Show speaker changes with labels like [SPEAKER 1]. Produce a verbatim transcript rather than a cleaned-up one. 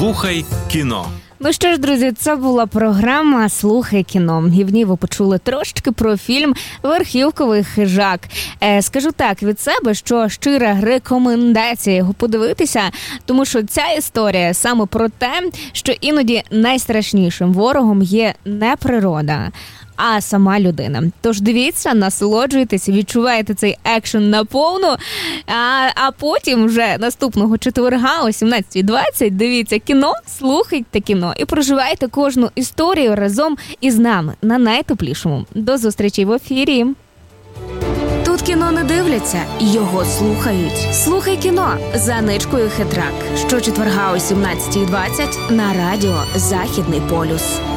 [SPEAKER 1] «Слухай кіно».
[SPEAKER 2] Ну що ж, друзі, це була програма «Слухай кіно». І в ній ви почули трошечки про фільм «Верхівковий хижак». Е, скажу так від себе, що щира рекомендація його подивитися, тому що ця історія саме про те, що іноді найстрашнішим ворогом є не природа, а сама людина. Тож дивіться, насолоджуйтесь, відчувайте цей екшен наповну, а, а потім вже наступного четверга о сімнадцятій двадцять дивіться кіно, слухайте кіно і проживайте кожну історію разом із нами на найтеплішому. До зустрічі в ефірі.
[SPEAKER 3] Тут кіно не дивляться, його слухають. Слухай кіно за Ничкою Хитрак. Щочетверга о сімнадцятій двадцять на радіо «Західний полюс».